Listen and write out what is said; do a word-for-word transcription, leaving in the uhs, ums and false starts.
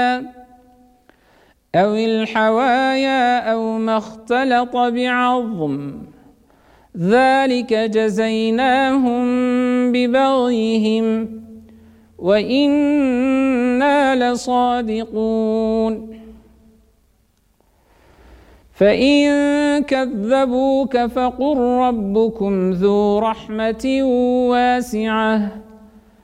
أو الحوايا أو ما اختلط بعظم ذلك جزيناهم ببغيهم وإنا لصادقون فإن كذبوك فقل ربكم ذو رحمة واسعة